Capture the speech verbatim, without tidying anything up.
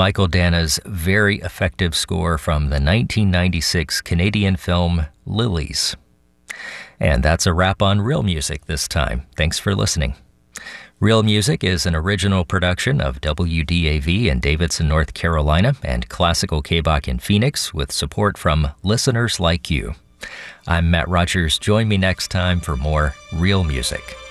Michael Dana's very effective score from the nineteen ninety-six Canadian film Lilies. And that's a wrap on Real Music this time. Thanks for listening. Real Music is an original production of W D A V in Davidson, North Carolina, and Classical K-Bach in Phoenix, with support from listeners like you. I'm Matt Rogers. Join me next time for more Real Music.